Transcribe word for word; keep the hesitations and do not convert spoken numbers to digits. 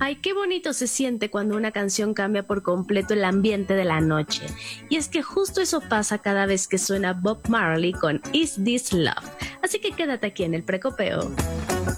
Ay, qué bonito se siente cuando una canción cambia por completo el ambiente de la noche. Y es que justo eso pasa cada vez que suena Bob Marley con Is This Love. Así que quédate aquí en el Precopeo.